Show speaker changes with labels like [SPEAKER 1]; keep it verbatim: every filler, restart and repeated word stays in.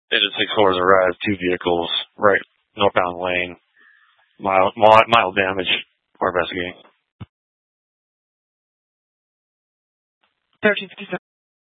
[SPEAKER 1] Engine six four is a rise, two vehicles, right, northbound lane, mild, mild, mild damage. We're investigating.
[SPEAKER 2] thirteen fifty-seven.